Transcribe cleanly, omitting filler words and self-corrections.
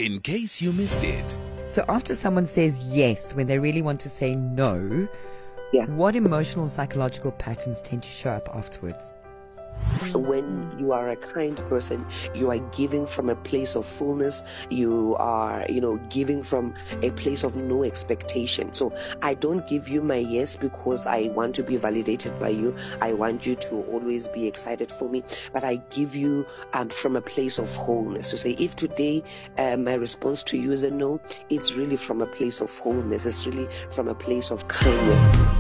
in case you missed it. So after someone says yes when they really want to say no, what emotional psychological patterns tend to show up afterwards? When you are a kind person, you are giving from a place of fullness. You are, giving from a place of no expectation. So I don't give you my yes because I want to be validated by you. I want you to always be excited for me. But I give you from a place of wholeness. To say, if today my response to you is a no, it's really from a place of wholeness. It's really from a place of kindness.